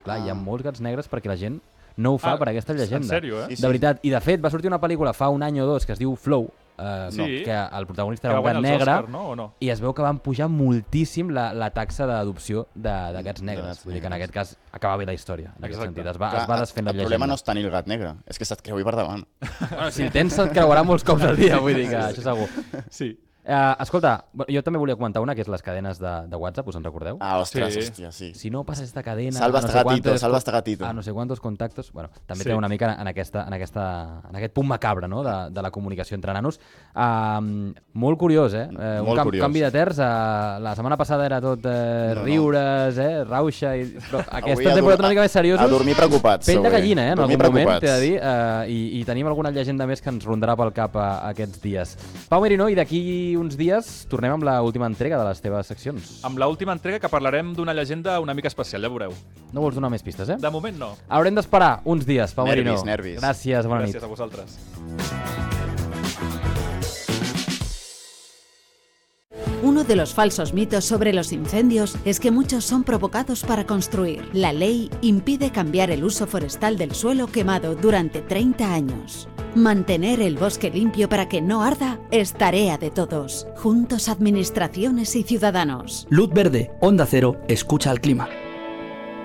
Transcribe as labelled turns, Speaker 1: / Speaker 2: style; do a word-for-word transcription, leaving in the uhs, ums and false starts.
Speaker 1: Clar, hi ha molts gats negres perquè la gent no ho fa
Speaker 2: Ah,
Speaker 1: per aquesta llegenda.
Speaker 2: en sèrio, eh?
Speaker 1: De veritat. I de fet, va sortir una pel·lícula fa un any o dos que es diu Flow, eh,
Speaker 2: Sí.
Speaker 1: no, que el protagonista
Speaker 2: Que
Speaker 1: era
Speaker 2: va
Speaker 1: un gat
Speaker 2: guanyar els
Speaker 1: negre,
Speaker 2: Oscar, no? O no?
Speaker 1: i es veu que van pujar moltíssim la, la taxa d'adopció de, de gats negres.
Speaker 3: gats
Speaker 1: Vull dir que en
Speaker 3: negres.
Speaker 1: aquest cas acaba bé la història. En aquest
Speaker 2: Exacte.
Speaker 1: sentit, es va,
Speaker 3: Clar,
Speaker 1: es va desfent la
Speaker 3: el
Speaker 1: llegenda.
Speaker 3: problema no és tenir el gat negre, és que se't creui per davant.
Speaker 1: Bueno, si el tens se't creuarà molts cops al dia, vull dir que això segur.
Speaker 2: Sí.
Speaker 1: Uh, escolta, jo també volia comentar una, que és les cadenes de, de WhatsApp, us en recordeu?
Speaker 3: Ah, ostres,
Speaker 2: Sí.
Speaker 3: hòstia, sí.
Speaker 1: Si no pasa esta cadena...
Speaker 3: Salva
Speaker 1: a no
Speaker 3: esta
Speaker 1: sé
Speaker 3: gatito,
Speaker 1: cuántos-
Speaker 3: salva esta gatito.
Speaker 1: A no sé quantos contactos... Bueno, també
Speaker 2: Sí.
Speaker 1: té una mica en, aquesta, en, aquesta, en aquest punt macabre, no?, de, de la comunicació entre nanos. Uh, molt curiós, eh? Uh, un
Speaker 3: Molt
Speaker 1: cam,
Speaker 3: curiós.
Speaker 1: canvi de terç. Uh, la setmana passada era tot uh,
Speaker 3: No, no.
Speaker 1: riures, eh? Rauxa... I, però
Speaker 3: Avui
Speaker 1: aquesta
Speaker 3: a
Speaker 1: temporada
Speaker 3: dur-
Speaker 1: una mica més seriosos.
Speaker 3: A dormir preocupats.
Speaker 1: Pell de
Speaker 3: sobre-
Speaker 1: gallina, eh? En
Speaker 3: dormir
Speaker 1: algun moment,
Speaker 3: preocupats.
Speaker 1: t'he de dir. Uh, i, I tenim alguna llegenda més que ens rondarà pel cap uh, aquests dies. Pau Merino, i d'aquí uns dies tornem amb l'última entrega de les teves seccions.
Speaker 2: Amb l'última entrega que parlarem d'una llegenda una mica especial, ja veureu.
Speaker 1: No vols donar més pistes, eh?
Speaker 2: De moment no.
Speaker 1: Haurem d'esperar uns dies, Pau
Speaker 3: Nervis,
Speaker 1: Merino.
Speaker 3: nervis.
Speaker 1: Gràcies, bona
Speaker 2: Gràcies
Speaker 1: nit.
Speaker 2: a vosaltres.
Speaker 4: Uno de los falsos mitos sobre los incendios es que muchos son provocados para construir. La ley impide cambiar el uso forestal del suelo quemado durante treinta años. Mantener el bosque limpio para que no arda es tarea de todos, juntos administraciones y ciudadanos.
Speaker 5: Luz Verde, Onda Cero, escucha al clima.